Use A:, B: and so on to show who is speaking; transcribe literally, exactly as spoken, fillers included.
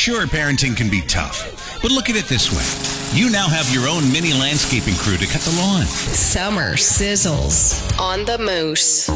A: Sure, parenting can be tough, but look at it this way. You now have your own mini landscaping crew to cut the lawn.
B: Summer sizzles on the Moose.